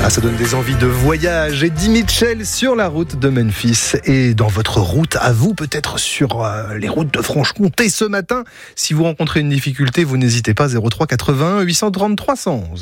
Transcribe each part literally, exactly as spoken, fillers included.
Ah, ça donne des envies de voyage. Eddie Mitchell sur la route de Memphis et dans votre route, à vous peut-être sur euh, les routes de Franche-Comté ce matin. Si vous rencontrez une difficulté, vous n'hésitez pas, zéro trois quatre-vingt-un huit cent trente trois cent onze.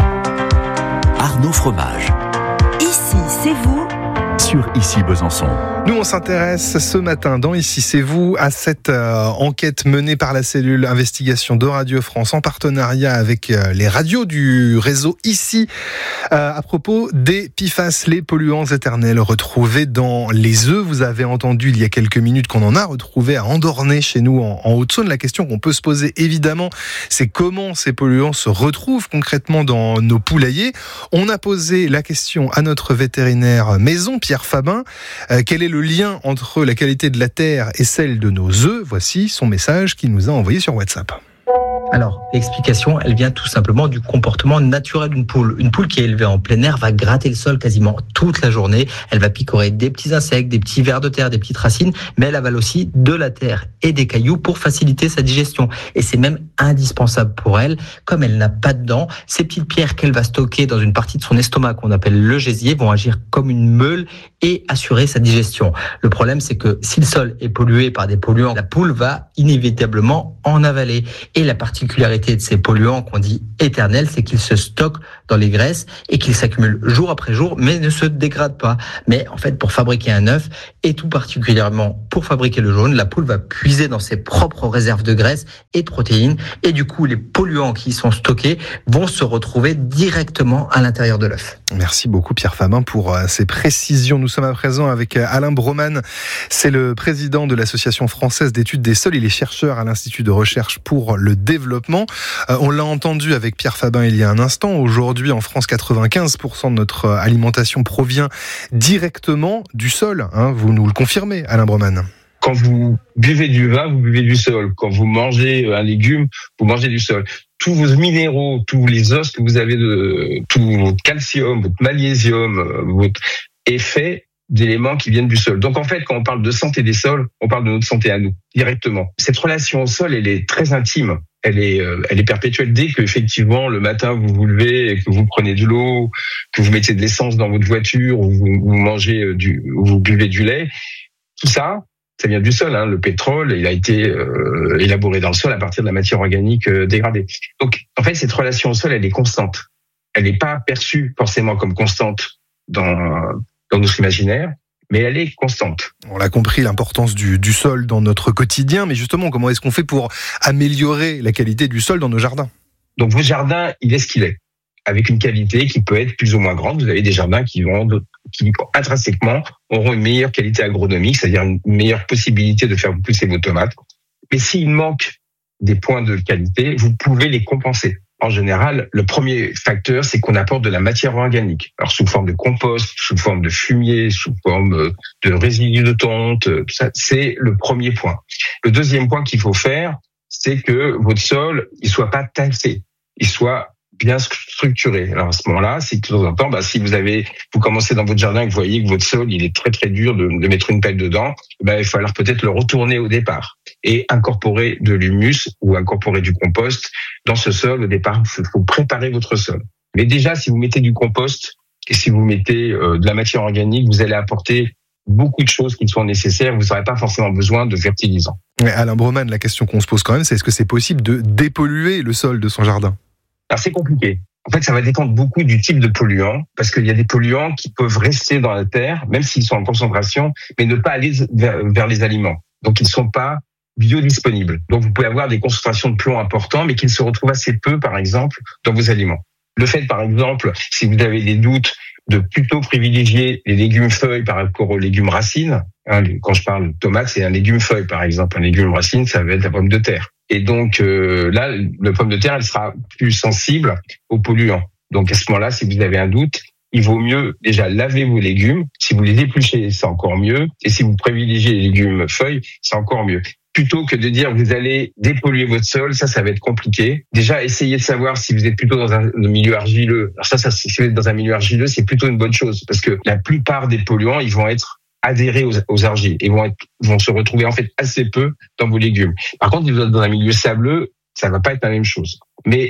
Arnaud Fromage. Ici, c'est vous. Sur Ici Besançon. Nous, on s'intéresse ce matin dans Ici, c'est vous à cette euh, enquête menée par la cellule investigation de Radio France en partenariat avec euh, les radios du réseau Ici euh, à propos des P F A S, les polluants éternels retrouvés dans les œufs. Vous avez entendu il y a quelques minutes qu'on en a retrouvé à Andornay chez nous en, en Haute-Saône. La question qu'on peut se poser évidemment, c'est comment ces polluants se retrouvent concrètement dans nos poulaillers. On a posé la question à notre vétérinaire maison, Pierre Fabin. Euh, quel est le lien entre la qualité de la terre et celle de nos œufs? Voici son message qu'il nous a envoyé sur WhatsApp. Alors, l'explication, elle vient tout simplement du comportement naturel d'une poule. Une poule qui est élevée en plein air va gratter le sol quasiment toute la journée. Elle va picorer des petits insectes, des petits vers de terre, des petites racines, mais elle avale aussi de la terre et des cailloux pour faciliter sa digestion. Et c'est même indispensable pour elle. Comme elle n'a pas de dents, ces petites pierres qu'elle va stocker dans une partie de son estomac qu'on appelle le gésier vont agir comme une meule et assurer sa digestion. Le problème, c'est que si le sol est pollué par des polluants, la poule va inévitablement en avaler. Et la partie particularité de ces polluants qu'on dit éternels, c'est qu'ils se stockent dans les graisses et qu'ils s'accumulent jour après jour, mais ne se dégradent pas. Mais en fait, pour fabriquer un œuf, et tout particulièrement pour fabriquer le jaune, la poule va puiser dans ses propres réserves de graisse et de protéines, et du coup, les polluants qui y sont stockés vont se retrouver directement à l'intérieur de l'œuf. Merci beaucoup Pierre Fabin pour ces précisions. Nous sommes à présent avec Alain Broman, c'est le président de l'Association française d'études des sols, il est chercheur à l'Institut de recherche pour le développement. Euh, on l'a entendu avec Pierre Fabin il y a un instant. Aujourd'hui, en France, quatre-vingt-quinze pour cent de notre alimentation provient directement du sol. Hein, vous nous le confirmez, Alain Broman. Quand vous buvez du vin, vous buvez du sol. Quand vous mangez un légume, vous mangez du sol. Tous vos minéraux, tous les os que vous avez, de, tout votre calcium, votre magnésium, votre est fait d'éléments qui viennent du sol. Donc en fait, quand on parle de santé des sols, on parle de notre santé à nous, directement. Cette relation au sol, elle est très intime. Elle est, euh, elle est perpétuelle. Dès que effectivement le matin vous vous levez et que vous prenez de l'eau, que vous mettez de l'essence dans votre voiture, ou vous, vous mangez du, ou vous buvez du lait, tout ça, ça vient du sol. Hein. Le pétrole, il a été euh, élaboré dans le sol à partir de la matière organique euh, dégradée. Donc en fait, cette relation au sol, elle est constante. Elle n'est pas perçue forcément comme constante dans dans notre imaginaire, mais elle est constante. On l'a compris, l'importance du, du sol dans notre quotidien, mais justement, comment est-ce qu'on fait pour améliorer la qualité du sol dans nos jardins? Donc votre jardin, il est ce qu'il est, avec une qualité qui peut être plus ou moins grande. Vous avez des jardins qui vont, qui intrinsèquement auront une meilleure qualité agronomique, c'est-à-dire une meilleure possibilité de faire pousser vos tomates. Mais s'il manque des points de qualité, vous pouvez les compenser. En général, le premier facteur, c'est qu'on apporte de la matière organique. Alors, sous forme de compost, sous forme de fumier, sous forme de résidus de tonte, tout ça, c'est le premier point. Le deuxième point qu'il faut faire, c'est que votre sol, il soit pas tassé, il soit bien structuré. Alors, à ce moment-là, c'est que de temps en temps, bah, si vous avez, vous commencez dans votre jardin et que vous voyez que votre sol, il est très, très dur de, de mettre une pelle dedans, bah, il va falloir peut-être le retourner au départ et incorporer de l'humus ou incorporer du compost dans ce sol. Au départ, il faut préparer votre sol. Mais déjà, si vous mettez du compost et si vous mettez euh, de la matière organique, vous allez apporter beaucoup de choses qui sont nécessaires. Vous n'aurez pas forcément besoin de fertilisants. Alain Broman, la question qu'on se pose quand même, c'est est-ce que c'est possible de dépolluer le sol de son jardin? Alors c'est compliqué. En fait, ça va dépendre beaucoup du type de polluant, parce qu'il y a des polluants qui peuvent rester dans la terre, même s'ils sont en concentration, mais ne pas aller vers, vers les aliments. Donc ils ne sont pas biodisponibles. Donc vous pouvez avoir des concentrations de plomb importantes, mais qui se retrouvent assez peu, par exemple, dans vos aliments. Le fait, par exemple, si vous avez des doutes, de plutôt privilégier les légumes feuilles par rapport aux légumes racines. Hein, quand je parle de tomate, c'est un légume feuille, par exemple. Un légume racine, ça va être la pomme de terre. Et donc euh, là, la pomme de terre, elle sera plus sensible aux polluants. Donc à ce moment-là, si vous avez un doute, il vaut mieux déjà laver vos légumes. Si vous les épluchez, c'est encore mieux. Et si vous privilégiez les légumes feuilles, c'est encore mieux. Plutôt que de dire vous allez dépolluer votre sol, ça, ça va être compliqué. Déjà, essayez de savoir si vous êtes plutôt dans un milieu argileux. Alors ça, ça, si vous êtes dans un milieu argileux, c'est plutôt une bonne chose parce que la plupart des polluants, ils vont être adhérer aux, aux argiles et vont être, vont se retrouver en fait assez peu dans vos légumes. Par contre, si vous êtes dans un milieu sableux, ça va pas être la même chose. Mais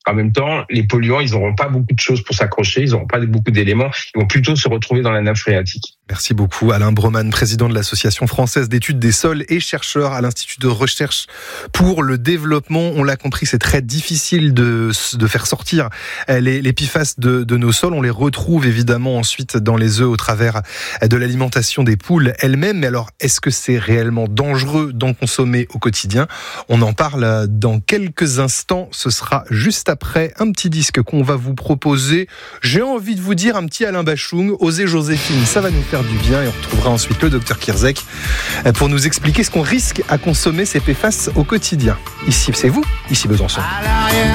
En même temps, les polluants, ils n'auront pas beaucoup de choses pour s'accrocher, ils n'auront pas beaucoup d'éléments, ils vont plutôt se retrouver dans la nappe phréatique. Merci beaucoup Alain Broman, président de l'Association française d'études des sols et chercheur à l'Institut de recherche pour le développement. On l'a compris, c'est très difficile de, de faire sortir les, les P F A S de, de nos sols. On les retrouve évidemment ensuite dans les œufs au travers de l'alimentation des poules elles-mêmes. Mais alors, est-ce que c'est réellement dangereux d'en consommer au quotidien ? On en parle dans quelques instants. Ce sera juste après un petit disque qu'on va vous proposer. J'ai envie de vous dire un petit Alain Bachung, Osez Joséphine, ça va nous faire du bien, et on retrouvera ensuite le docteur Kirzek pour nous expliquer ce qu'on risque à consommer ces P F A S au quotidien. Ici, c'est vous, ici Besançon.